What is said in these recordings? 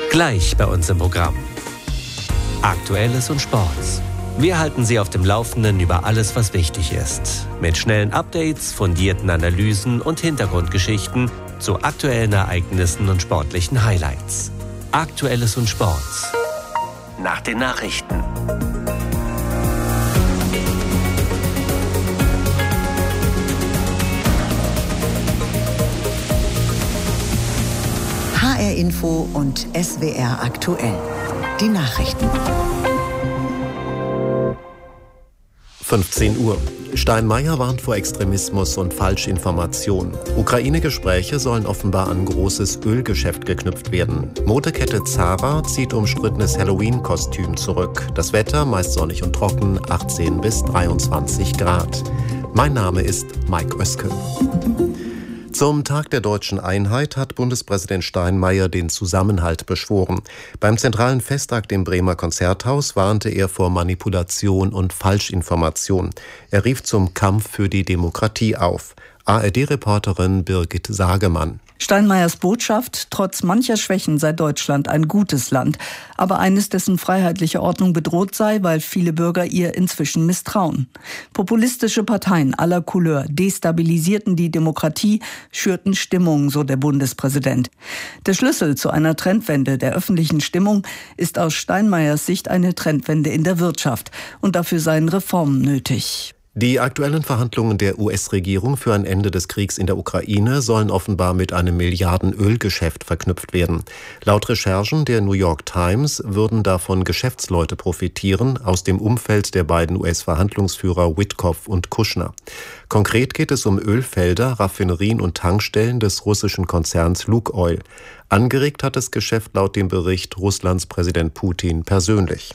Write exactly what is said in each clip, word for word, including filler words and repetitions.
Gleich bei uns im Programm. Aktuelles und Sports. Wir halten Sie auf dem Laufenden über alles, was wichtig ist. Mit schnellen Updates, fundierten Analysen und Hintergrundgeschichten zu aktuellen Ereignissen und sportlichen Highlights. Aktuelles und Sports. Nach den Nachrichten. H R Info und S W R aktuell. Die Nachrichten. fünfzehn Uhr. Steinmeier warnt vor Extremismus und Falschinformation. Ukraine-Gespräche sollen offenbar an großes Ölgeschäft geknüpft werden. Modekette Zara zieht umstrittenes Halloween-Kostüm zurück. Das Wetter meist sonnig und trocken, achtzehn bis dreiundzwanzig Grad. Mein Name ist Mike Oeske. Zum Tag der deutschen Einheit hat Bundespräsident Steinmeier den Zusammenhalt beschworen. Beim zentralen Festakt im Bremer Konzerthaus warnte er vor Manipulation und Falschinformation. Er rief zum Kampf für die Demokratie auf. A R D-Reporterin Birgit Sagemann. Steinmeiers Botschaft: Trotz mancher Schwächen sei Deutschland ein gutes Land, aber eines, dessen freiheitliche Ordnung bedroht sei, weil viele Bürger ihr inzwischen misstrauen. Populistische Parteien aller Couleur destabilisierten die Demokratie, schürten Stimmung, so der Bundespräsident. Der Schlüssel zu einer Trendwende der öffentlichen Stimmung ist aus Steinmeiers Sicht eine Trendwende in der Wirtschaft, und dafür seien Reformen nötig. Die aktuellen Verhandlungen der U S-Regierung für ein Ende des Kriegs in der Ukraine sollen offenbar mit einem Milliarden-Ölgeschäft verknüpft werden. Laut Recherchen der New York Times würden davon Geschäftsleute profitieren aus dem Umfeld der beiden U S-Verhandlungsführer Witkoff und Kushner. Konkret geht es um Ölfelder, Raffinerien und Tankstellen des russischen Konzerns Lukoil. Angeregt hat das Geschäft laut dem Bericht Russlands Präsident Putin persönlich.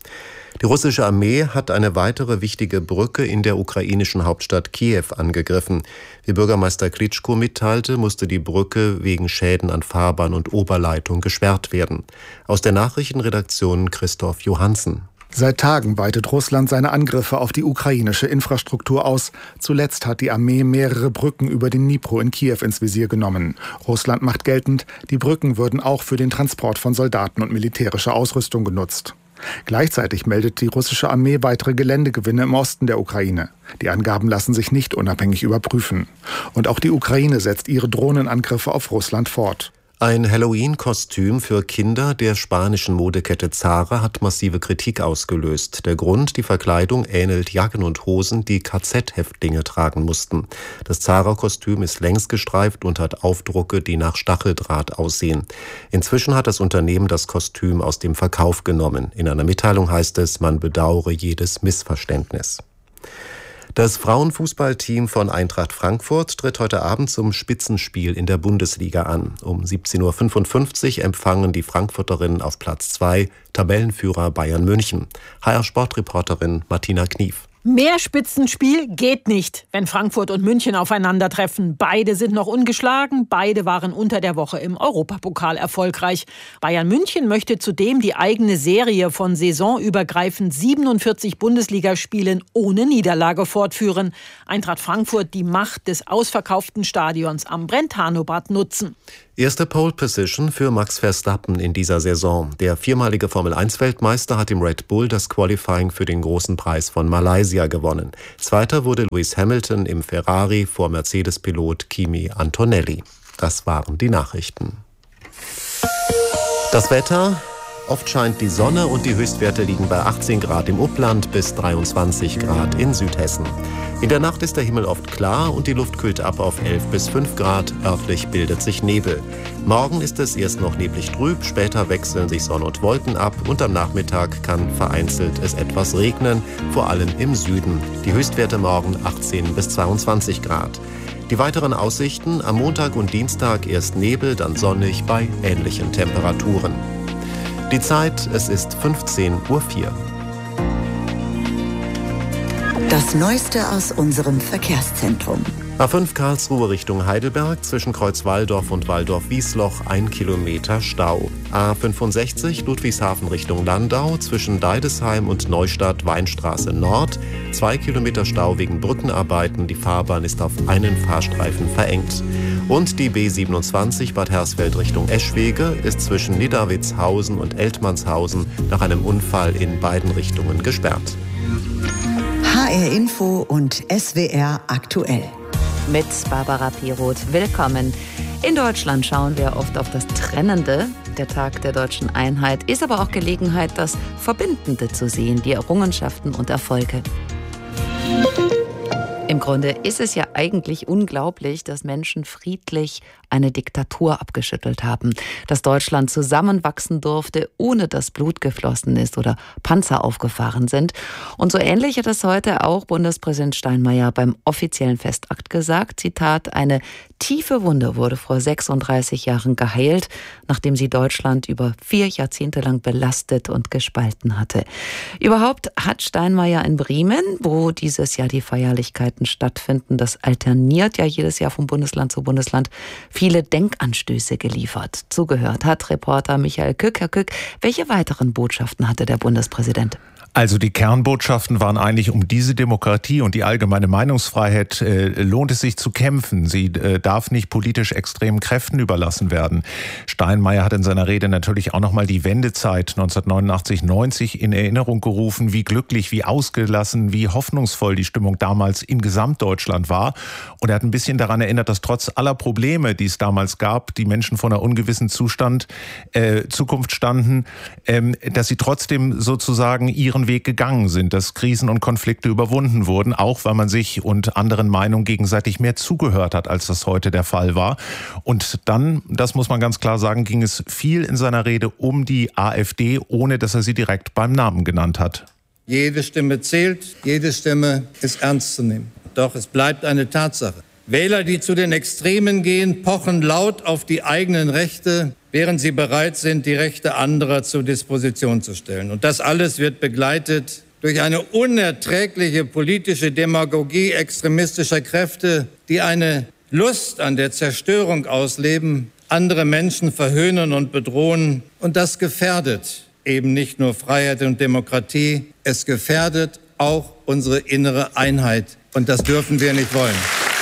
Die russische Armee hat eine weitere wichtige Brücke in der ukrainischen Hauptstadt Kiew angegriffen. Wie Bürgermeister Klitschko mitteilte, musste die Brücke wegen Schäden an Fahrbahn und Oberleitung gesperrt werden. Aus der Nachrichtenredaktion Christoph Johansen. Seit Tagen weitet Russland seine Angriffe auf die ukrainische Infrastruktur aus. Zuletzt hat die Armee mehrere Brücken über den Dnipro in Kiew ins Visier genommen. Russland macht geltend, die Brücken würden auch für den Transport von Soldaten und militärischer Ausrüstung genutzt. Gleichzeitig meldet die russische Armee weitere Geländegewinne im Osten der Ukraine. Die Angaben lassen sich nicht unabhängig überprüfen. Und auch die Ukraine setzt ihre Drohnenangriffe auf Russland fort. Ein Halloween-Kostüm für Kinder der spanischen Modekette Zara hat massive Kritik ausgelöst. Der Grund: die Verkleidung ähnelt Jacken und Hosen, die K Z-Häftlinge tragen mussten. Das Zara-Kostüm ist längs gestreift und hat Aufdrucke, die nach Stacheldraht aussehen. Inzwischen hat das Unternehmen das Kostüm aus dem Verkauf genommen. In einer Mitteilung heißt es, man bedauere jedes Missverständnis. Das Frauenfußballteam von Eintracht Frankfurt tritt heute Abend zum Spitzenspiel in der Bundesliga an. Um siebzehn Uhr fünfundfünfzig empfangen die Frankfurterinnen auf Platz zwei Tabellenführer Bayern München. H R-Sportreporterin Martina Knief. Mehr Spitzenspiel geht nicht, wenn Frankfurt und München aufeinandertreffen. Beide sind noch ungeschlagen, beide waren unter der Woche im Europapokal erfolgreich. Bayern München möchte zudem die eigene Serie von saisonübergreifend siebenundvierzig Bundesligaspielen ohne Niederlage fortführen. Eintracht Frankfurt die Macht des ausverkauften Stadions am Brentano-Bad nutzen. Erste Pole Position für Max Verstappen in dieser Saison. Der viermalige Formel eins Weltmeister hat im Red Bull das Qualifying für den großen Preis von Malaysia gewonnen. Zweiter wurde Lewis Hamilton im Ferrari vor Mercedes-Pilot Kimi Antonelli. Das waren die Nachrichten. Das Wetter: Oft scheint die Sonne und die Höchstwerte liegen bei achtzehn Grad im Upland bis dreiundzwanzig Grad in Südhessen. In der Nacht ist der Himmel oft klar und die Luft kühlt ab auf elf bis fünf Grad. Örtlich bildet sich Nebel. Morgen ist es erst noch neblig trüb, später wechseln sich Sonne und Wolken ab und am Nachmittag kann vereinzelt es etwas regnen, vor allem im Süden. Die Höchstwerte morgen achtzehn bis zweiundzwanzig Grad. Die weiteren Aussichten: am Montag und Dienstag erst Nebel, dann sonnig bei ähnlichen Temperaturen. Die Zeit: es ist fünfzehn Uhr vier. Das Neueste aus unserem Verkehrszentrum. A fünf Karlsruhe Richtung Heidelberg, zwischen Kreuz Walldorf und Walldorf-Wiesloch ein Kilometer Stau. A fünfundsechzig Ludwigshafen Richtung Landau, zwischen Deidesheim und Neustadt Weinstraße Nord, zwei Kilometer Stau wegen Brückenarbeiten. Die Fahrbahn ist auf einen Fahrstreifen verengt. Und die B siebenundzwanzig Bad Hersfeld Richtung Eschwege ist zwischen Niederwitzhausen und Eltmannshausen nach einem Unfall in beiden Richtungen gesperrt. H R Info und S W R aktuell. Mit Barbara Piroth. Willkommen. In Deutschland schauen wir oft auf das Trennende. Der Tag der deutschen Einheit ist aber auch Gelegenheit, das Verbindende zu sehen, die Errungenschaften und Erfolge. Im Grunde ist es ja eigentlich unglaublich, dass Menschen friedlich eine Diktatur abgeschüttelt haben, dass Deutschland zusammenwachsen durfte, ohne dass Blut geflossen ist oder Panzer aufgefahren sind. Und so ähnlich hat es heute auch Bundespräsident Steinmeier beim offiziellen Festakt gesagt. Zitat: Eine tiefe Wunde wurde vor sechsunddreißig Jahren geheilt, nachdem sie Deutschland über vier Jahrzehnte lang belastet und gespalten hatte. Überhaupt hat Steinmeier in Bremen, wo dieses Jahr die Feierlichkeiten stattfinden, das alterniert ja jedes Jahr von Bundesland zu Bundesland, viele Denkanstöße geliefert. Zugehört hat Reporter Michael Kück. Herr Kück, welche weiteren Botschaften hatte der Bundespräsident? Also die Kernbotschaften waren eigentlich, um diese Demokratie und die allgemeine Meinungsfreiheit äh, lohnt es sich zu kämpfen. Sie äh, darf nicht politisch extremen Kräften überlassen werden. Steinmeier hat in seiner Rede natürlich auch nochmal die Wendezeit neunzehnhundertneunundachtzig neunzig in Erinnerung gerufen, wie glücklich, wie ausgelassen, wie hoffnungsvoll die Stimmung damals in Gesamtdeutschland war. Und er hat ein bisschen daran erinnert, dass trotz aller Probleme, die es damals gab, die Menschen vor einer ungewissen Zustand, äh, Zukunft standen, ähm, dass sie trotzdem sozusagen ihren Weg gegangen sind, dass Krisen und Konflikte überwunden wurden, auch weil man sich und anderen Meinungen gegenseitig mehr zugehört hat, als das heute der Fall war. Und dann, das muss man ganz klar sagen, ging es viel in seiner Rede um die AfD, ohne dass er sie direkt beim Namen genannt hat. Jede Stimme zählt, jede Stimme ist ernst zu nehmen. Doch es bleibt eine Tatsache. Wähler, die zu den Extremen gehen, pochen laut auf die eigenen Rechte, während sie bereit sind, die Rechte anderer zur Disposition zu stellen. Und das alles wird begleitet durch eine unerträgliche politische Demagogie extremistischer Kräfte, die eine Lust an der Zerstörung ausleben, andere Menschen verhöhnen und bedrohen. Und das gefährdet eben nicht nur Freiheit und Demokratie, es gefährdet auch unsere innere Einheit. Und das dürfen wir nicht wollen.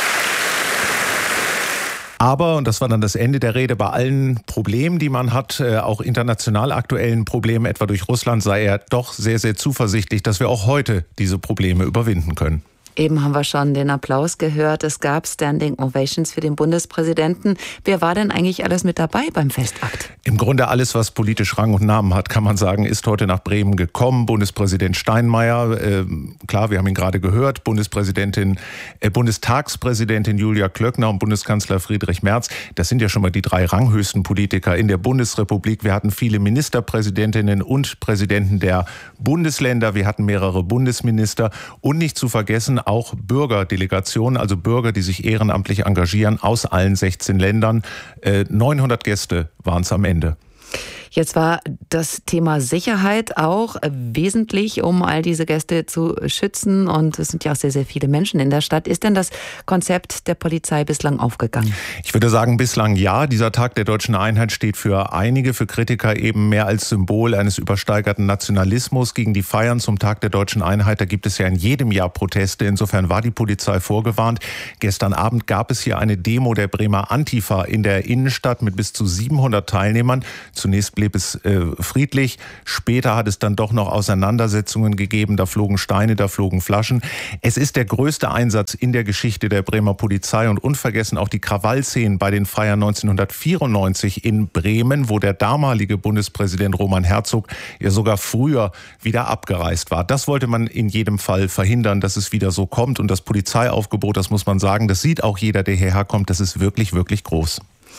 Aber, und das war dann das Ende der Rede, bei allen Problemen, die man hat, auch international aktuellen Problemen, etwa durch Russland, sei er doch sehr, sehr zuversichtlich, dass wir auch heute diese Probleme überwinden können. Eben haben wir schon den Applaus gehört. Es gab Standing Ovations für den Bundespräsidenten. Wer war denn eigentlich alles mit dabei beim Festakt? Im Grunde alles, was politisch Rang und Namen hat, kann man sagen, ist heute nach Bremen gekommen. Bundespräsident Steinmeier, äh, klar, wir haben ihn gerade gehört, Bundespräsidentin, äh, Bundestagspräsidentin Julia Klöckner und Bundeskanzler Friedrich Merz. Das sind ja schon mal die drei ranghöchsten Politiker in der Bundesrepublik. Wir hatten viele Ministerpräsidentinnen und Präsidenten der Bundesländer. Wir hatten mehrere Bundesminister und nicht zu vergessen auch Bürgerdelegationen, also Bürger, die sich ehrenamtlich engagieren aus allen sechzehn Ländern. Äh, neunhundert Gäste waren es am Ende. Jetzt war das Thema Sicherheit auch wesentlich, um all diese Gäste zu schützen. Und es sind ja auch sehr, sehr viele Menschen in der Stadt. Ist denn das Konzept der Polizei bislang aufgegangen? Ich würde sagen, bislang ja. Dieser Tag der deutschen Einheit steht für einige, für Kritiker eben mehr als Symbol eines übersteigerten Nationalismus gegen die Feiern zum Tag der deutschen Einheit. Da gibt es ja in jedem Jahr Proteste. Insofern war die Polizei vorgewarnt. Gestern Abend gab es hier eine Demo der Bremer Antifa in der Innenstadt mit bis zu siebenhundert Teilnehmern. Zunächst blieb es äh, friedlich. Später hat es dann doch noch Auseinandersetzungen gegeben. Da flogen Steine, da flogen Flaschen. Es ist der größte Einsatz in der Geschichte der Bremer Polizei und unvergessen auch die Krawallszenen bei den Feiern neunzehnhundertvierundneunzig in Bremen, wo der damalige Bundespräsident Roman Herzog ja sogar früher wieder abgereist war. Das wollte man in jedem Fall verhindern, dass es wieder so kommt. Und das Polizeiaufgebot, das muss man sagen, das sieht auch jeder, der hierher kommt, das ist wirklich, wirklich groß.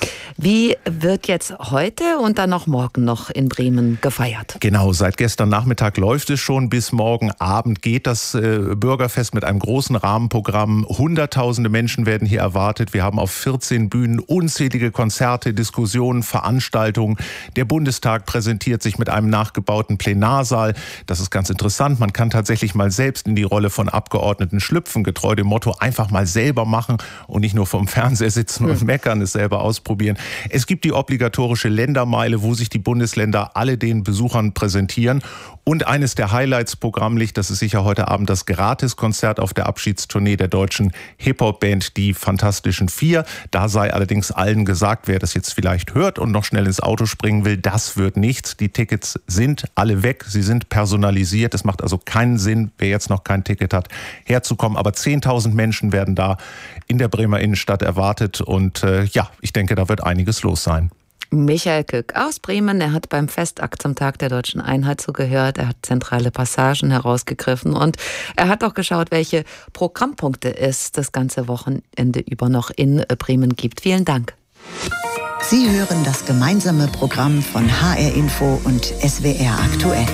Wie wird jetzt heute und dann noch morgen noch in Bremen gefeiert? Genau, seit gestern Nachmittag läuft es schon. Bis morgen Abend geht das äh, Bürgerfest mit einem großen Rahmenprogramm. Hunderttausende Menschen werden hier erwartet. Wir haben auf vierzehn Bühnen unzählige Konzerte, Diskussionen, Veranstaltungen. Der Bundestag präsentiert sich mit einem nachgebauten Plenarsaal. Das ist ganz interessant. Man kann tatsächlich mal selbst in die Rolle von Abgeordneten schlüpfen. Getreu dem Motto, einfach mal selber machen und nicht nur vom Fernseher sitzen und meckern, es selber ausprobieren. ausprobieren. Es gibt die obligatorische Ländermeile, wo sich die Bundesländer alle den Besuchern präsentieren. Und eines der Highlights Programmlicht, das ist sicher heute Abend das Gratiskonzert auf der Abschiedstournee der deutschen Hip-Hop-Band Die Fantastischen Vier. Da sei allerdings allen gesagt, wer das jetzt vielleicht hört und noch schnell ins Auto springen will, das wird nichts. Die Tickets sind alle weg, sie sind personalisiert. Es macht also keinen Sinn, wer jetzt noch kein Ticket hat, herzukommen. Aber zehntausend Menschen werden da in der Bremer Innenstadt erwartet. Und äh, ja, ich denke, da wird einiges los sein. Michael Kück aus Bremen, er hat beim Festakt zum Tag der Deutschen Einheit zugehört, er hat zentrale Passagen herausgegriffen und er hat auch geschaut, welche Programmpunkte es das ganze Wochenende über noch in Bremen gibt. Vielen Dank. Sie hören das gemeinsame Programm von H R Info und S W R aktuell.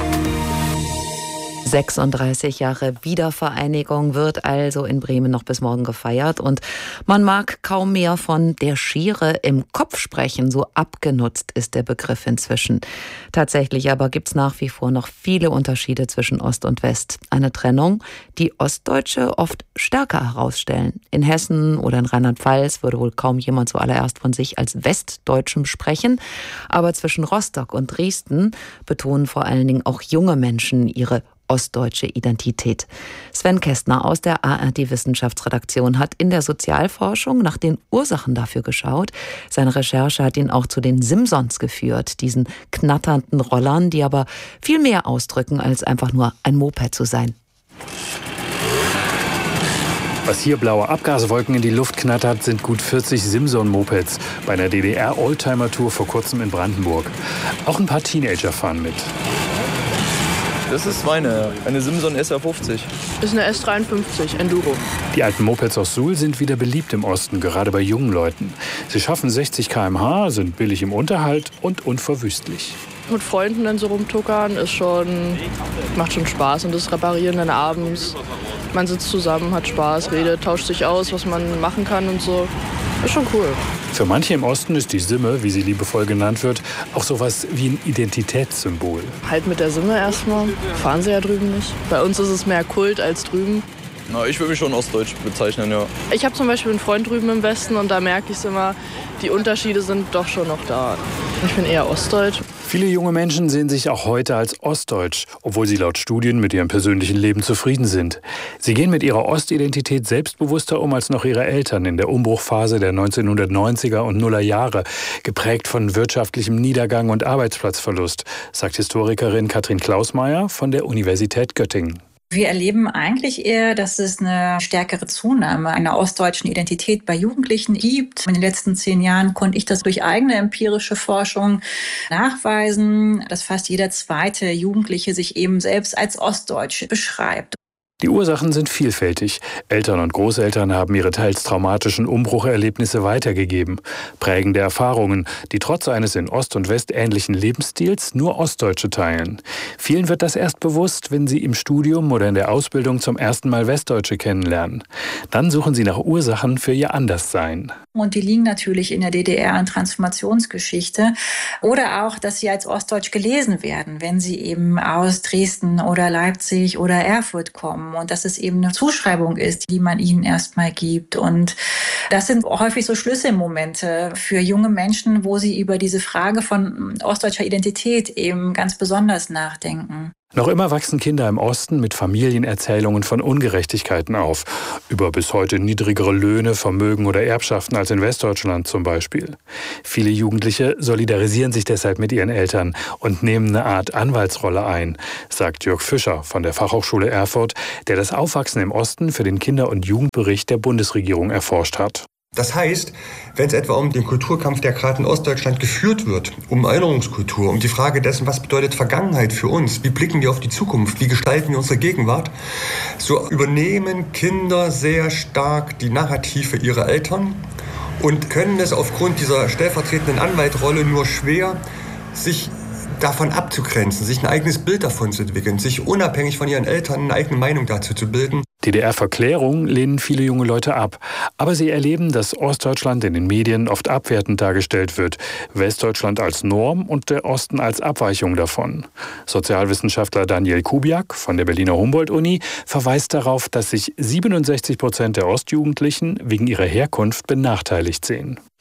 sechsunddreißig Jahre Wiedervereinigung wird also in Bremen noch bis morgen gefeiert und man mag kaum mehr von der Schere im Kopf sprechen, so abgenutzt ist der Begriff inzwischen. Tatsächlich aber gibt es nach wie vor noch viele Unterschiede zwischen Ost und West. Eine Trennung, die Ostdeutsche oft stärker herausstellen. In Hessen oder in Rheinland-Pfalz würde wohl kaum jemand zuallererst von sich als Westdeutschem sprechen, aber zwischen Rostock und Dresden betonen vor allen Dingen auch junge Menschen ihre ostdeutsche Identität. Sven Kästner aus der A R D-Wissenschaftsredaktion hat in der Sozialforschung nach den Ursachen dafür geschaut. Seine Recherche hat ihn auch zu den Simsons geführt, diesen knatternden Rollern, die aber viel mehr ausdrücken, als einfach nur ein Moped zu sein. Was hier blaue Abgaswolken in die Luft knattert, sind gut vierzig Simson-Mopeds bei einer D D R-Oldtimer-Tour vor kurzem in Brandenburg. Auch ein paar Teenager fahren mit. Das ist meine, eine Simson S R fünfzig. Das ist eine S dreiundfünfzig Enduro. Die alten Mopeds aus Suhl sind wieder beliebt im Osten, gerade bei jungen Leuten. Sie schaffen sechzig Kilometer pro Stunde, sind billig im Unterhalt und unverwüstlich. Mit Freunden dann so rumtuckern ist schon, macht schon Spaß. Und das Reparieren dann abends. Man sitzt zusammen, hat Spaß, redet, tauscht sich aus, was man machen kann und so. Ist schon cool. Für manche im Osten ist die Simme, wie sie liebevoll genannt wird, auch sowas wie ein Identitätssymbol. Halt mit der Simme erstmal. Fahren sie ja drüben nicht. Bei uns ist es mehr Kult als drüben. Na, ich würde mich schon ostdeutsch bezeichnen, ja. Ich habe zum Beispiel einen Freund drüben im Westen und da merke ich es immer, die Unterschiede sind doch schon noch da. Ich bin eher ostdeutsch. Viele junge Menschen sehen sich auch heute als ostdeutsch, obwohl sie laut Studien mit ihrem persönlichen Leben zufrieden sind. Sie gehen mit ihrer Ostidentität selbstbewusster um als noch ihre Eltern in der Umbruchphase der neunzehnhundertneunziger und Nuller Jahre, geprägt von wirtschaftlichem Niedergang und Arbeitsplatzverlust, sagt Historikerin Katrin Klausmeier von der Universität Göttingen. Wir erleben eigentlich eher, dass es eine stärkere Zunahme einer ostdeutschen Identität bei Jugendlichen gibt. In den letzten zehn Jahren konnte ich das durch eigene empirische Forschung nachweisen, dass fast jeder zweite Jugendliche sich eben selbst als Ostdeutsch beschreibt. Die Ursachen sind vielfältig. Eltern und Großeltern haben ihre teils traumatischen Umbrucherlebnisse weitergegeben. Prägende Erfahrungen, die trotz eines in Ost und West ähnlichen Lebensstils nur Ostdeutsche teilen. Vielen wird das erst bewusst, wenn sie im Studium oder in der Ausbildung zum ersten Mal Westdeutsche kennenlernen. Dann suchen sie nach Ursachen für ihr Anderssein. Und die liegen natürlich in der D D R in Transformationsgeschichte. Oder auch, dass sie als Ostdeutsch gelesen werden, wenn sie eben aus Dresden oder Leipzig oder Erfurt kommen. Und dass es eben eine Zuschreibung ist, die man ihnen erstmal gibt. Und das sind häufig so Schlüsselmomente für junge Menschen, wo sie über diese Frage von ostdeutscher Identität eben ganz besonders nachdenken. Noch immer wachsen Kinder im Osten mit Familienerzählungen von Ungerechtigkeiten auf. Über bis heute niedrigere Löhne, Vermögen oder Erbschaften als in Westdeutschland zum Beispiel. Viele Jugendliche solidarisieren sich deshalb mit ihren Eltern und nehmen eine Art Anwaltsrolle ein, sagt Jörg Fischer von der Fachhochschule Erfurt, der das Aufwachsen im Osten für den Kinder- und Jugendbericht der Bundesregierung erforscht hat. Das heißt, wenn es etwa um den Kulturkampf, der gerade in Ostdeutschland geführt wird, um Erinnerungskultur, um die Frage dessen, was bedeutet Vergangenheit für uns, wie blicken wir auf die Zukunft, wie gestalten wir unsere Gegenwart, so übernehmen Kinder sehr stark die Narrative ihrer Eltern und können es aufgrund dieser stellvertretenden Anwaltrolle nur schwer, sich davon abzugrenzen, sich ein eigenes Bild davon zu entwickeln, sich unabhängig von ihren Eltern eine eigene Meinung dazu zu bilden. D D R-Verklärung lehnen viele junge Leute ab. Aber sie erleben, dass Ostdeutschland in den Medien oft abwertend dargestellt wird. Westdeutschland als Norm und der Osten als Abweichung davon. Sozialwissenschaftler Daniel Kubiak von der Berliner Humboldt-Uni verweist darauf, dass sich siebenundsechzig Prozent der Ostjugendlichen wegen ihrer Herkunft benachteiligt sehen.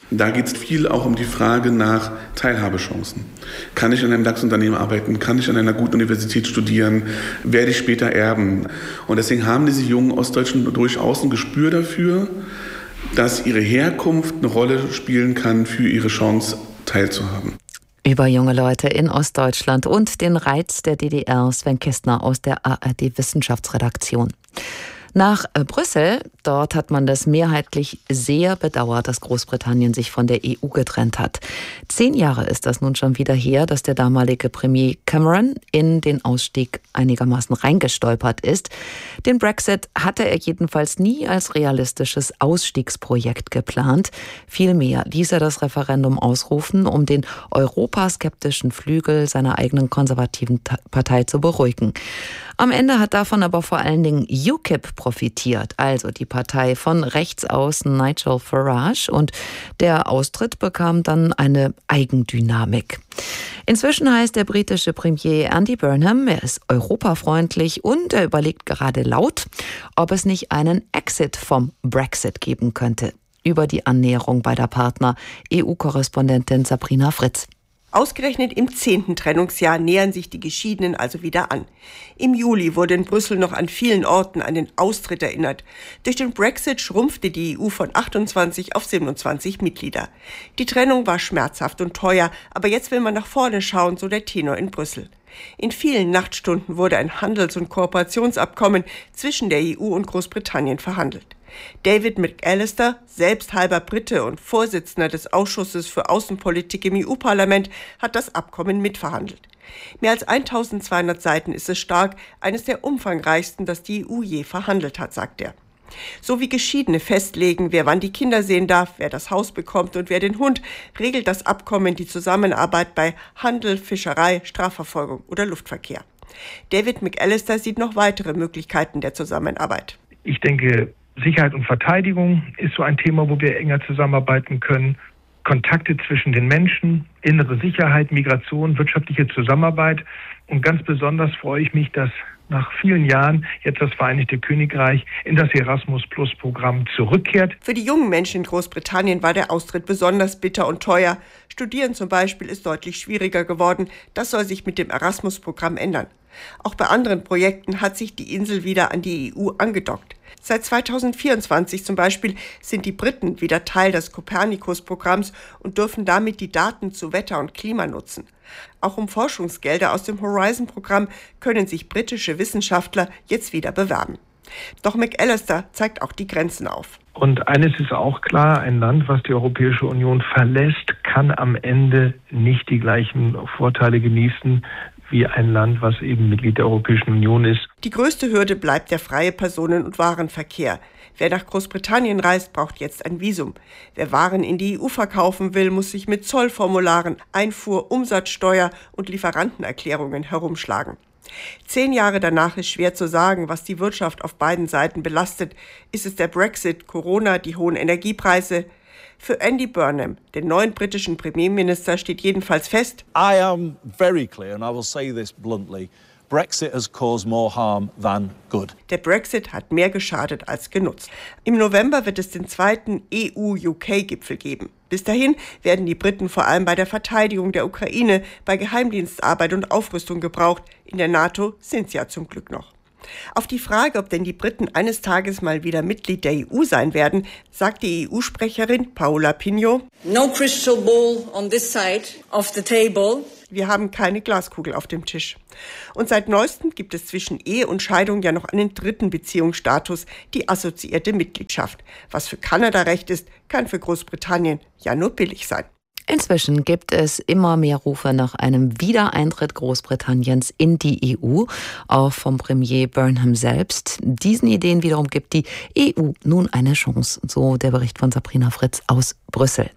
Da geht es viel auch um die Frage nach Teilhabechancen. Kann ich in einem DAX-Unternehmen arbeiten? Kann ich an einer guten Universität studieren? Werde ich später erben? Und deswegen haben diese jungen Ostdeutschen durchaus ein Gespür dafür, dass ihre Herkunft eine Rolle spielen kann für ihre Chance, teilzuhaben. Über junge Leute in Ostdeutschland und den Reiz der D D R, Sven Kistner aus der A R D-Wissenschaftsredaktion. Nach Brüssel, dort hat man das mehrheitlich sehr bedauert, dass Großbritannien sich von der E U getrennt hat. Zehn Jahre ist das nun schon wieder her, dass der damalige Premier Cameron in den Ausstieg einigermaßen reingestolpert ist. Den Brexit hatte er jedenfalls nie als realistisches Ausstiegsprojekt geplant. Vielmehr ließ er das Referendum ausrufen, um den europaskeptischen Flügel seiner eigenen konservativen Partei zu beruhigen. Am Ende hat davon aber vor allen Dingen U K I P profitiert, also die Partei von Rechtsaußen Nigel Farage, und der Austritt bekam dann eine Eigendynamik. Inzwischen heißt der britische Premier Andy Burnham, er ist europafreundlich und er überlegt gerade laut, ob es nicht einen Exit vom Brexit geben könnte. Über die Annäherung beider Partner E U-Korrespondentin Sabrina Fritz. Ausgerechnet im zehnten Trennungsjahr nähern sich die Geschiedenen also wieder an. Im Juli wurde in Brüssel noch an vielen Orten an den Austritt erinnert. Durch den Brexit schrumpfte die E U von achtundzwanzig auf siebenundzwanzig Mitglieder. Die Trennung war schmerzhaft und teuer, aber jetzt will man nach vorne schauen, so der Tenor in Brüssel. In vielen Nachtstunden wurde ein Handels- und Kooperationsabkommen zwischen der E U und Großbritannien verhandelt. David McAllister, selbst halber Brite und Vorsitzender des Ausschusses für Außenpolitik im E U-Parlament, hat das Abkommen mitverhandelt. Mehr als eintausendzweihundert Seiten ist es stark, eines der umfangreichsten, das die E U je verhandelt hat, sagt er. So wie Geschiedene festlegen, wer wann die Kinder sehen darf, wer das Haus bekommt und wer den Hund, regelt das Abkommen die Zusammenarbeit bei Handel, Fischerei, Strafverfolgung oder Luftverkehr. David McAllister sieht noch weitere Möglichkeiten der Zusammenarbeit. Ich denke, Sicherheit und Verteidigung ist so ein Thema, wo wir enger zusammenarbeiten können. Kontakte zwischen den Menschen, innere Sicherheit, Migration, wirtschaftliche Zusammenarbeit. Und ganz besonders freue ich mich, dass nach vielen Jahren jetzt das Vereinigte Königreich in das Erasmus-Plus-Programm zurückkehrt. Für die jungen Menschen in Großbritannien war der Austritt besonders bitter und teuer. Studieren zum Beispiel ist deutlich schwieriger geworden. Das soll sich mit dem Erasmus-Programm ändern. Auch bei anderen Projekten hat sich die Insel wieder an die E U angedockt. Seit zweitausendvierundzwanzig zum Beispiel sind die Briten wieder Teil des Copernicus-Programms und dürfen damit die Daten zu Wetter und Klima nutzen. Auch um Forschungsgelder aus dem Horizon-Programm können sich britische Wissenschaftler jetzt wieder bewerben. Doch McAllister zeigt auch die Grenzen auf. Und eines ist auch klar, ein Land, was die Europäische Union verlässt, kann am Ende nicht die gleichen Vorteile genießen wie ein Land, was eben Mitglied der Europäischen Union ist. Die größte Hürde bleibt der freie Personen- und Warenverkehr. Wer nach Großbritannien reist, braucht jetzt ein Visum. Wer Waren in die E U verkaufen will, muss sich mit Zollformularen, Einfuhr-, Umsatzsteuer- und Lieferantenerklärungen herumschlagen. Zehn Jahre danach ist schwer zu sagen, was die Wirtschaft auf beiden Seiten belastet. Ist es der Brexit, Corona, die hohen Energiepreise? Für Andy Burnham, den neuen britischen Premierminister, steht jedenfalls fest: I am very clear, and I will say this bluntly. Brexit has caused more harm than good. Der Brexit hat mehr geschadet als genutzt. Im November wird es den zweiten E U-U K-Gipfel geben. Bis dahin werden die Briten vor allem bei der Verteidigung der Ukraine, bei Geheimdienstarbeit und Aufrüstung gebraucht. In der NATO sind sie ja zum Glück noch. Auf die Frage, ob denn die Briten eines Tages mal wieder Mitglied der E U sein werden, sagt die E U-Sprecherin Paola Pinho: No crystal ball on this side of the table. Wir haben keine Glaskugel auf dem Tisch. Und seit neuestem gibt es zwischen Ehe und Scheidung ja noch einen dritten Beziehungsstatus, die assoziierte Mitgliedschaft. Was für Kanada recht ist, kann für Großbritannien ja nur billig sein. Inzwischen gibt es immer mehr Rufe nach einem Wiedereintritt Großbritanniens in die E U, auch vom Premier Burnham selbst. Diesen Ideen wiederum gibt die E U nun eine Chance, so der Bericht von Sabrina Fritz aus Brüssel.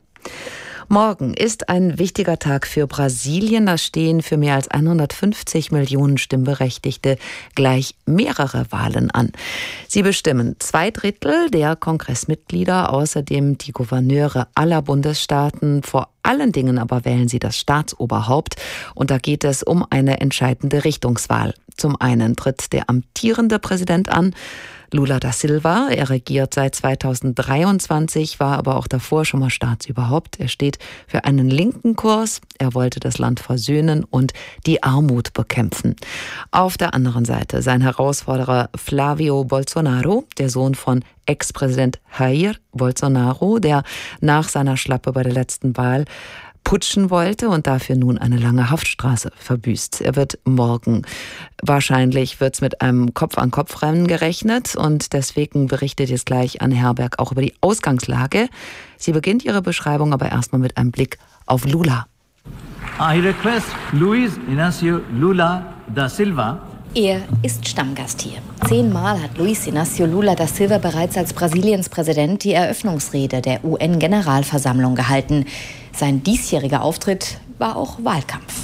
Morgen ist ein wichtiger Tag für Brasilien. Da stehen für mehr als hundertfünfzig Millionen Stimmberechtigte gleich mehrere Wahlen an. Sie bestimmen zwei Drittel der Kongressmitglieder, außerdem die Gouverneure aller Bundesstaaten, vor allen Dingen aber wählen sie das Staatsoberhaupt. Und da geht es um eine entscheidende Richtungswahl. Zum einen tritt der amtierende Präsident an, Lula da Silva. Er regiert seit zweitausenddreiundzwanzig, war aber auch davor schon mal Staatsoberhaupt. Er steht für einen linken Kurs. Er wollte das Land versöhnen und die Armut bekämpfen. Auf der anderen Seite sein Herausforderer Flávio Bolsonaro, der Sohn von Ex-Präsident Jair Bolsonaro, der nach seiner Schlappe bei der letzten Wahl putschen wollte und dafür nun eine lange Haftstrafe verbüßt. Er wird morgen, wahrscheinlich wird es mit einem Kopf-an-Kopf-Rennen gerechnet und deswegen berichtet jetzt gleich Anne Herberg auch über die Ausgangslage. Sie beginnt ihre Beschreibung aber erstmal mit einem Blick auf Lula. I request Luiz Inácio Lula da Silva. Er ist Stammgast hier. Zehnmal hat Luiz Inácio Lula da Silva bereits als Brasiliens Präsident die Eröffnungsrede der U N-Generalversammlung gehalten. Sein diesjähriger Auftritt war auch Wahlkampf.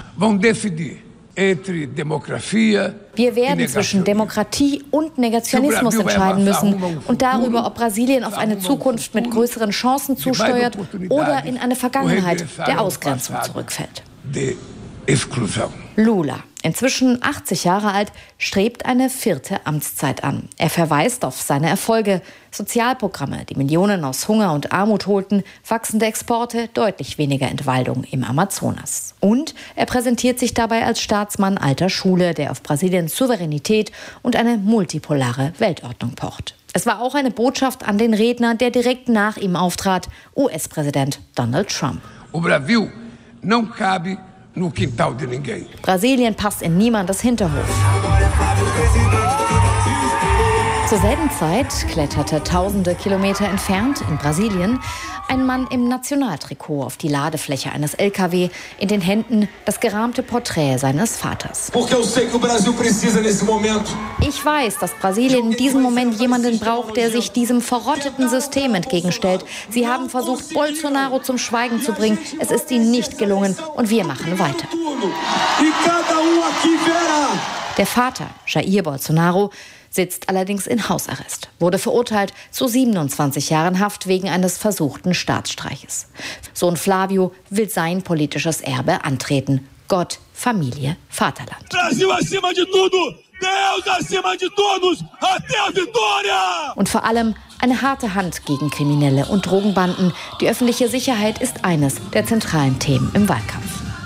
Wir werden zwischen Demokratie und Negationismus entscheiden müssen und darüber, ob Brasilien auf eine Zukunft mit größeren Chancen zusteuert oder in eine Vergangenheit der Ausgrenzung zurückfällt. Lula, inzwischen achtzig Jahre alt, strebt eine vierte Amtszeit an. Er verweist auf seine Erfolge, Sozialprogramme, die Millionen aus Hunger und Armut holten, wachsende Exporte, deutlich weniger Entwaldung im Amazonas. Und er präsentiert sich dabei als Staatsmann alter Schule, der auf Brasiliens Souveränität und eine multipolare Weltordnung pocht. Es war auch eine Botschaft an den Redner, der direkt nach ihm auftrat, U S-Präsident Donald Trump. O Brasil não cabe no quintal de ninguém. Brasilien passt in niemandes Hinterhof. Zur selben Zeit kletterte tausende Kilometer entfernt in Brasilien ein Mann im Nationaltrikot auf die Ladefläche eines L K W, in den Händen das gerahmte Porträt seines Vaters. Ich weiß, dass Brasilien in diesem Moment jemanden braucht, der sich diesem verrotteten System entgegenstellt. Sie haben versucht, Bolsonaro zum Schweigen zu bringen. Es ist ihnen nicht gelungen und wir machen weiter. Der Vater, Jair Bolsonaro, sitzt allerdings in Hausarrest, wurde verurteilt zu siebenundzwanzig Jahren Haft wegen eines versuchten Staatsstreiches. Sohn Flávio will sein politisches Erbe antreten. Gott, Familie, Vaterland. Brasil acima de tudo, Deus acima de todos, até a vitória! Und vor allem eine harte Hand gegen Kriminelle und Drogenbanden. Die öffentliche Sicherheit ist eines der zentralen Themen im Wahlkampf.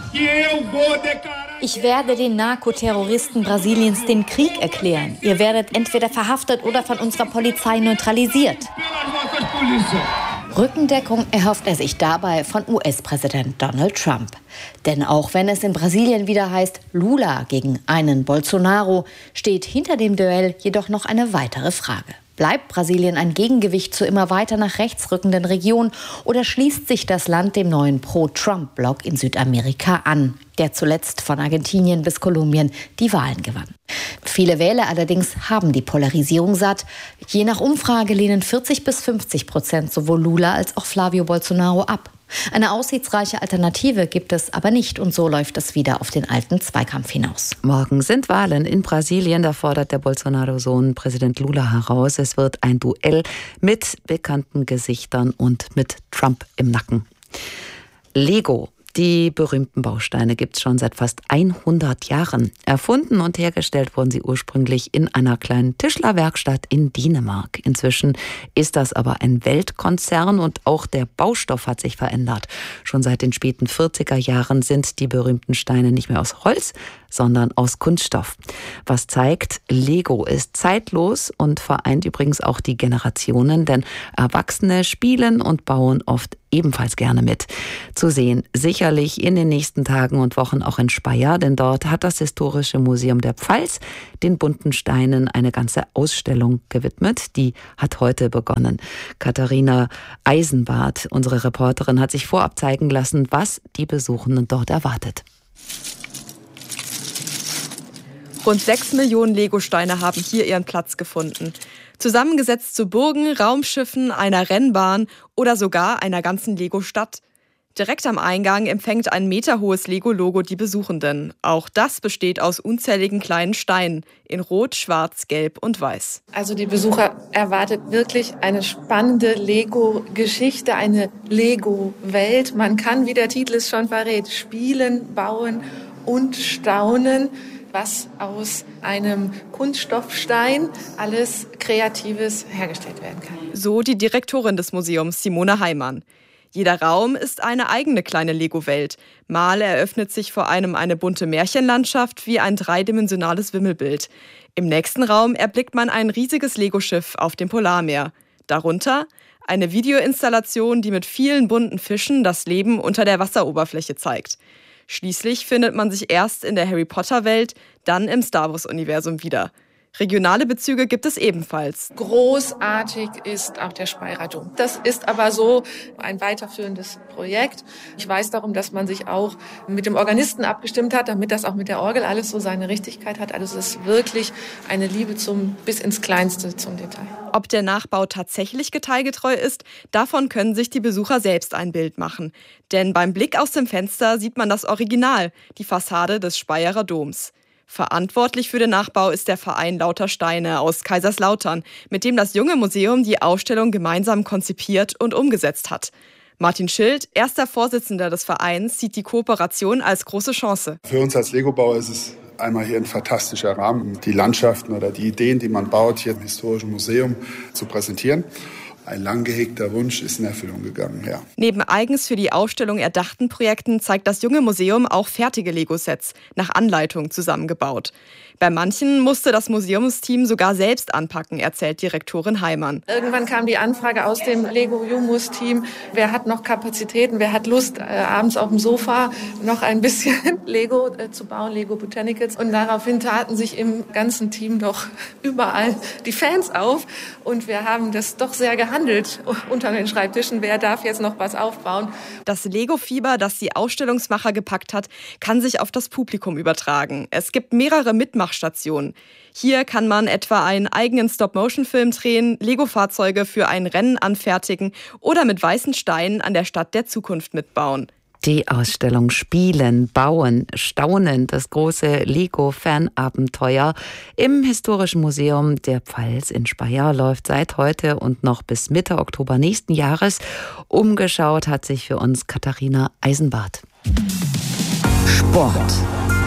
Ich werde den Narkoterroristen Brasiliens den Krieg erklären. Ihr werdet entweder verhaftet oder von unserer Polizei neutralisiert. Rückendeckung erhofft er sich dabei von U S-Präsident Donald Trump. Denn auch wenn es in Brasilien wieder heißt Lula gegen einen Bolsonaro, steht hinter dem Duell jedoch noch eine weitere Frage. Bleibt Brasilien ein Gegengewicht zur immer weiter nach rechts rückenden Region oder schließt sich das Land dem neuen Pro-Trump-Block in Südamerika an, der zuletzt von Argentinien bis Kolumbien die Wahlen gewann? Viele Wähler allerdings haben die Polarisierung satt. Je nach Umfrage lehnen vierzig bis fünfzig Prozent sowohl Lula als auch Flávio Bolsonaro ab. Eine aussichtsreiche Alternative gibt es aber nicht und so läuft es wieder auf den alten Zweikampf hinaus. Morgen sind Wahlen in Brasilien, da fordert der Bolsonaro-Sohn Präsident Lula heraus. Es wird ein Duell mit bekannten Gesichtern und mit Trump im Nacken. Lego. Die berühmten Bausteine gibt es schon seit fast hundert Jahren. Erfunden und hergestellt wurden sie ursprünglich in einer kleinen Tischlerwerkstatt in Dänemark. Inzwischen ist das aber ein Weltkonzern und auch der Baustoff hat sich verändert. Schon seit den späten vierziger Jahren sind die berühmten Steine nicht mehr aus Holz, sondern aus Kunststoff. Was zeigt, Lego ist zeitlos und vereint übrigens auch die Generationen, denn Erwachsene spielen und bauen oft ebenfalls gerne mit. Zu sehen sicherlich in den nächsten Tagen und Wochen auch in Speyer, denn dort hat das Historische Museum der Pfalz den bunten Steinen eine ganze Ausstellung gewidmet. Die hat heute begonnen. Katharina Eisenbart, unsere Reporterin, hat sich vorab zeigen lassen, was die Besuchenden dort erwartet. Rund sechs Millionen Lego-Steine haben hier ihren Platz gefunden. Zusammengesetzt zu Burgen, Raumschiffen, einer Rennbahn oder sogar einer ganzen Lego-Stadt. Direkt am Eingang empfängt ein meterhohes Lego-Logo die Besuchenden. Auch das besteht aus unzähligen kleinen Steinen in Rot, Schwarz, Gelb und Weiß. Also die Besucher erwartet wirklich eine spannende Lego-Geschichte, eine Lego-Welt. Man kann, wie der Titel es schon verrät, spielen, bauen und staunen, was aus einem Kunststoffstein alles Kreatives hergestellt werden kann. So die Direktorin des Museums, Simone Heimann. Jeder Raum ist eine eigene kleine Lego-Welt. Mal eröffnet sich vor einem eine bunte Märchenlandschaft wie ein dreidimensionales Wimmelbild. Im nächsten Raum erblickt man ein riesiges Lego-Schiff auf dem Polarmeer. Darunter eine Videoinstallation, die mit vielen bunten Fischen das Leben unter der Wasseroberfläche zeigt. Schließlich findet man sich erst in der Harry-Potter-Welt, dann im Star-Wars-Universum wieder. Regionale Bezüge gibt es ebenfalls. Großartig ist auch der Speyerer Dom. Das ist aber so ein weiterführendes Projekt. Ich weiß darum, dass man sich auch mit dem Organisten abgestimmt hat, damit das auch mit der Orgel alles so seine Richtigkeit hat. Also es ist wirklich eine Liebe zum bis ins Kleinste zum Detail. Ob der Nachbau tatsächlich detailgetreu ist, davon können sich die Besucher selbst ein Bild machen. Denn beim Blick aus dem Fenster sieht man das Original, die Fassade des Speyerer Doms. Verantwortlich für den Nachbau ist der Verein Lauter Steine aus Kaiserslautern, mit dem das junge Museum die Ausstellung gemeinsam konzipiert und umgesetzt hat. Martin Schild, erster Vorsitzender des Vereins, sieht die Kooperation als große Chance. Für uns als Lego-Bauer ist es einmal hier ein fantastischer Rahmen, die Landschaften oder die Ideen, die man baut, hier im Historischen Museum zu präsentieren. Ein lang gehegter Wunsch ist in Erfüllung gegangen, ja. Neben eigens für die Ausstellung erdachten Projekten zeigt das junge Museum auch fertige Lego-Sets, nach Anleitung zusammengebaut. Bei manchen musste das Museumsteam sogar selbst anpacken, erzählt Direktorin Heimann. Irgendwann kam die Anfrage aus dem Lego-Jumus-Team, wer hat noch Kapazitäten, wer hat Lust, äh, abends auf dem Sofa noch ein bisschen Lego äh, zu bauen, Lego Botanicals. Und daraufhin taten sich im ganzen Team doch überall die Fans auf. Und wir haben das doch sehr gehandelt unter den Schreibtischen, wer darf jetzt noch was aufbauen. Das Lego-Fieber, das die Ausstellungsmacher gepackt hat, kann sich auf das Publikum übertragen. Es gibt mehrere Mitmachstationen. Hier kann man etwa einen eigenen Stop-Motion-Film drehen, Lego-Fahrzeuge für ein Rennen anfertigen oder mit weißen Steinen an der Stadt der Zukunft mitbauen. Die Ausstellung Spielen, Bauen, Staunen, das große Lego-Fanabenteuer im Historischen Museum der Pfalz in Speyer läuft seit heute und noch bis Mitte Oktober nächsten Jahres. Umgeschaut hat sich für uns Katharina Eisenbart. Sport.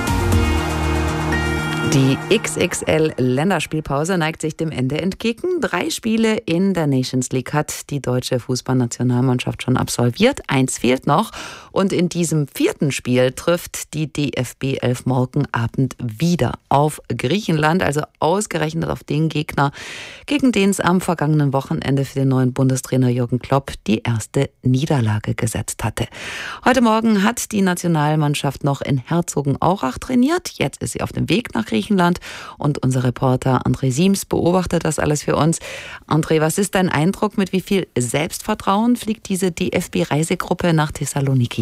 Die X X L-Länderspielpause neigt sich dem Ende entgegen. Drei Spiele in der Nations League hat die deutsche Fußballnationalmannschaft schon absolviert. Eins fehlt noch. Und in diesem vierten Spiel trifft die D F B elf morgen Abend wieder auf Griechenland, also ausgerechnet auf den Gegner, gegen den es am vergangenen Wochenende für den neuen Bundestrainer Jürgen Klopp die erste Niederlage gesetzt hatte. Heute Morgen hat die Nationalmannschaft noch in Herzogenaurach trainiert. Jetzt ist sie auf dem Weg nach Griechenland. Griechenland und unser Reporter André Siems beobachtet das alles für uns. André, was ist dein Eindruck, mit wie viel Selbstvertrauen fliegt diese D F B-Reisegruppe nach Thessaloniki?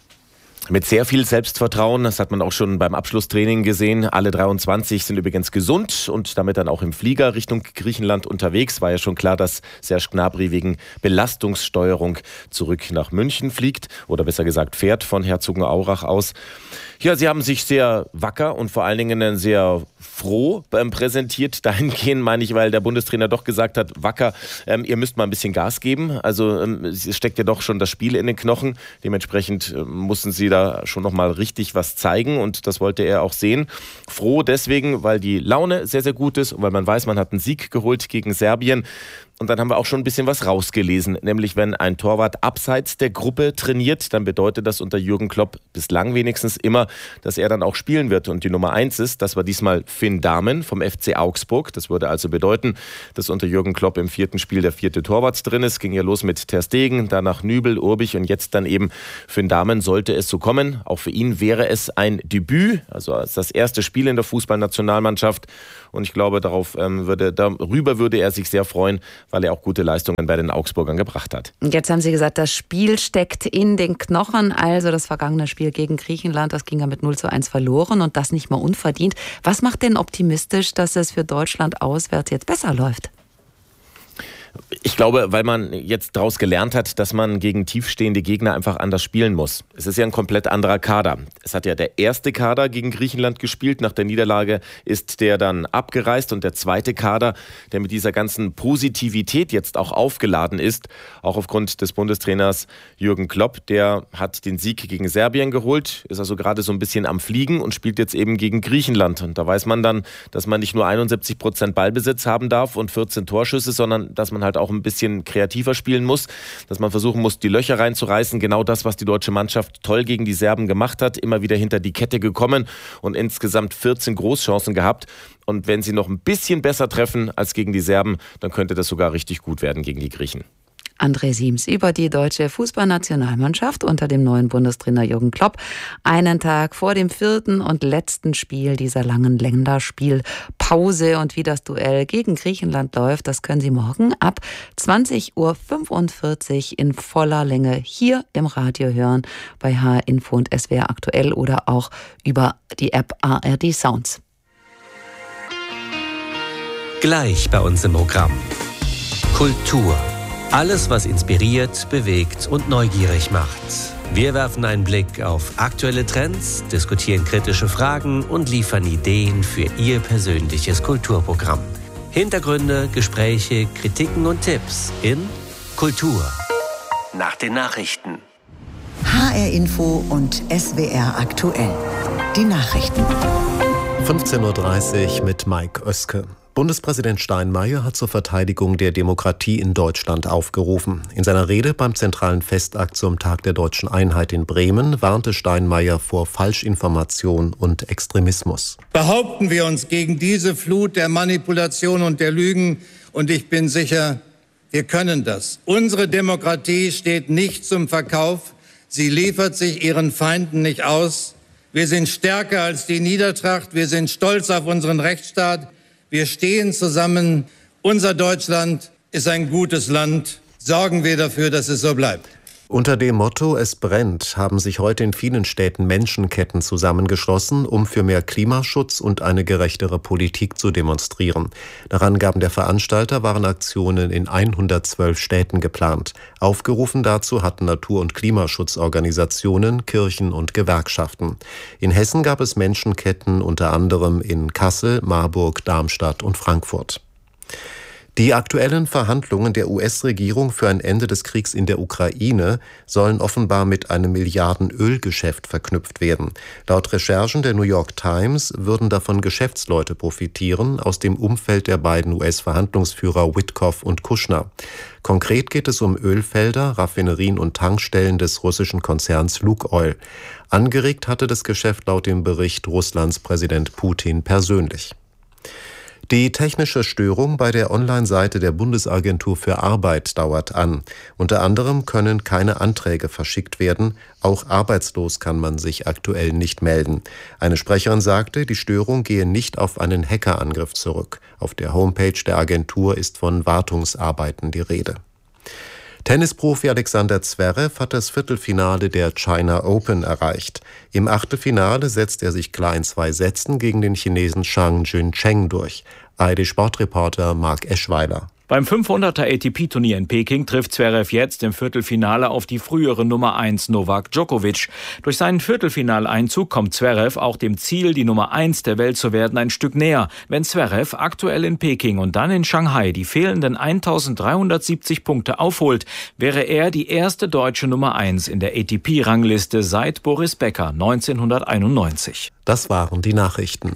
Mit sehr viel Selbstvertrauen, das hat man auch schon beim Abschlusstraining gesehen. Alle dreiundzwanzig sind übrigens gesund und damit dann auch im Flieger Richtung Griechenland unterwegs. War ja schon klar, dass Serge Gnabry wegen Belastungssteuerung zurück nach München fliegt oder besser gesagt fährt von Herzogenaurach aus. Ja, sie haben sich sehr wacker und vor allen Dingen sehr froh ähm, präsentiert. Dahingehend meine ich, weil der Bundestrainer doch gesagt hat, wacker, ähm, ihr müsst mal ein bisschen Gas geben. Also ähm, es steckt ja doch schon das Spiel in den Knochen. Dementsprechend äh, mussten sie da schon nochmal richtig was zeigen und das wollte er auch sehen. Froh deswegen, weil die Laune sehr, sehr gut ist und weil man weiß, man hat einen Sieg geholt gegen Serbien. Und dann haben wir auch schon ein bisschen was rausgelesen, nämlich wenn ein Torwart abseits der Gruppe trainiert, dann bedeutet das unter Jürgen Klopp bislang wenigstens immer, dass er dann auch spielen wird. Und die Nummer eins ist, das war diesmal Finn Dahmen vom F C Augsburg. Das würde also bedeuten, dass unter Jürgen Klopp im vierten Spiel der vierte Torwart drin ist. Ging ja los mit Ter Stegen, danach Nübel, Urbich und jetzt dann eben Finn Dahmen. Sollte es so kommen, auch für ihn wäre es ein Debüt, also das erste Spiel in der Fußballnationalmannschaft. Und ich glaube, darauf ähm, würde, darüber würde er sich sehr freuen, weil er auch gute Leistungen bei den Augsburgern gebracht hat. Und jetzt haben Sie gesagt, das Spiel steckt in den Knochen. Also das vergangene Spiel gegen Griechenland, das ging ja mit null zu eins verloren und das nicht mal unverdient. Was macht denn optimistisch, dass es für Deutschland auswärts jetzt besser läuft? Ich glaube, weil man jetzt daraus gelernt hat, dass man gegen tiefstehende Gegner einfach anders spielen muss. Es ist ja ein komplett anderer Kader. Es hat ja der erste Kader gegen Griechenland gespielt. Nach der Niederlage ist der dann abgereist. Und der zweite Kader, der mit dieser ganzen Positivität jetzt auch aufgeladen ist, auch aufgrund des Bundestrainers Jürgen Klopp, der hat den Sieg gegen Serbien geholt, ist also gerade so ein bisschen am Fliegen und spielt jetzt eben gegen Griechenland. Und da weiß man dann, dass man nicht nur einundsiebzig Prozent Ballbesitz haben darf und vierzehn Torschüsse, sondern dass man halt auch ein bisschen kreativer spielen muss, dass man versuchen muss, die Löcher reinzureißen. Genau das, was die deutsche Mannschaft toll gegen die Serben gemacht hat, immer wieder hinter die Kette gekommen und insgesamt vierzehn Großchancen gehabt. Und wenn sie noch ein bisschen besser treffen als gegen die Serben, dann könnte das sogar richtig gut werden gegen die Griechen. André Siems über die deutsche Fußballnationalmannschaft unter dem neuen Bundestrainer Jürgen Klopp. Einen Tag vor dem vierten und letzten Spiel dieser langen Länderspielpause. Und wie das Duell gegen Griechenland läuft, das können Sie morgen ab zwanzig Uhr fünfundvierzig in voller Länge hier im Radio hören, bei H R Info und S W R aktuell oder auch über die App A R D Sounds. Gleich bei uns im Programm. Kultur. Alles, was inspiriert, bewegt und neugierig macht. Wir werfen einen Blick auf aktuelle Trends, diskutieren kritische Fragen und liefern Ideen für Ihr persönliches Kulturprogramm. Hintergründe, Gespräche, Kritiken und Tipps in Kultur. Nach den Nachrichten. H R Info und S W R aktuell. Die Nachrichten. fünfzehn Uhr dreißig mit Mike Oeske. Bundespräsident Steinmeier hat zur Verteidigung der Demokratie in Deutschland aufgerufen. In seiner Rede beim zentralen Festakt zum Tag der Deutschen Einheit in Bremen warnte Steinmeier vor Falschinformation und Extremismus. Behaupten wir uns gegen diese Flut der Manipulation und der Lügen, und ich bin sicher, wir können das. Unsere Demokratie steht nicht zum Verkauf. Sie liefert sich ihren Feinden nicht aus. Wir sind stärker als die Niedertracht. Wir sind stolz auf unseren Rechtsstaat. Wir stehen zusammen. Unser Deutschland ist ein gutes Land. Sorgen wir dafür, dass es so bleibt. Unter dem Motto "Es brennt" haben sich heute in vielen Städten Menschenketten zusammengeschlossen, um für mehr Klimaschutz und eine gerechtere Politik zu demonstrieren. Nach Angaben der Veranstalter waren Aktionen in hundertzwölf Städten geplant. Aufgerufen dazu hatten Natur- und Klimaschutzorganisationen, Kirchen und Gewerkschaften. In Hessen gab es Menschenketten unter anderem in Kassel, Marburg, Darmstadt und Frankfurt. Die aktuellen Verhandlungen der U S-Regierung für ein Ende des Kriegs in der Ukraine sollen offenbar mit einem Milliarden-Ölgeschäft verknüpft werden. Laut Recherchen der New York Times würden davon Geschäftsleute profitieren aus dem Umfeld der beiden U S-Verhandlungsführer Witkoff und Kushner. Konkret geht es um Ölfelder, Raffinerien und Tankstellen des russischen Konzerns Lukoil. Angeregt hatte das Geschäft laut dem Bericht Russlands Präsident Putin persönlich. Die technische Störung bei der Online-Seite der Bundesagentur für Arbeit dauert an. Unter anderem können keine Anträge verschickt werden. Auch arbeitslos kann man sich aktuell nicht melden. Eine Sprecherin sagte, die Störung gehe nicht auf einen Hackerangriff zurück. Auf der Homepage der Agentur ist von Wartungsarbeiten die Rede. Tennisprofi Alexander Zverev hat das Viertelfinale der China Open erreicht. Im Achtelfinale setzt er sich klar in zwei Sätzen gegen den Chinesen Zhang Juncheng durch. A R D-Sportreporter Marc Eschweiler. Beim fünfhunderter A T P-Turnier in Peking trifft Zverev jetzt im Viertelfinale auf die frühere Nummer eins Novak Djokovic. Durch seinen Viertelfinaleinzug kommt Zverev auch dem Ziel, die Nummer eins der Welt zu werden, ein Stück näher. Wenn Zverev aktuell in Peking und dann in Shanghai die fehlenden eintausenddreihundertsiebzig Punkte aufholt, wäre er die erste deutsche Nummer eins in der A T P-Rangliste seit Boris Becker neunzehnhunderteinundneunzig. Das waren die Nachrichten.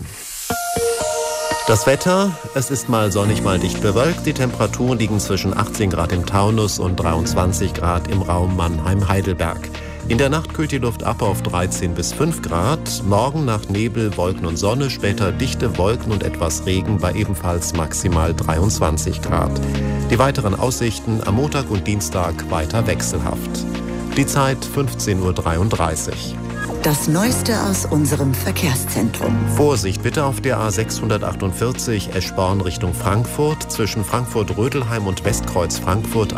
Das Wetter, es ist mal sonnig, mal dicht bewölkt. Die Temperaturen liegen zwischen achtzehn Grad im Taunus und dreiundzwanzig Grad im Raum Mannheim-Heidelberg. In der Nacht kühlt die Luft ab auf dreizehn bis fünf Grad. Morgen nach Nebel, Wolken und Sonne, später dichte Wolken und etwas Regen bei ebenfalls maximal dreiundzwanzig Grad. Die weiteren Aussichten am Montag und Dienstag weiter wechselhaft. Die Zeit fünfzehn Uhr dreiunddreißig. Das Neueste aus unserem Verkehrszentrum. Vorsicht bitte auf der A sechshundertachtundvierzig Eschborn Richtung Frankfurt. Zwischen Frankfurt-Rödelheim und Westkreuz Frankfurt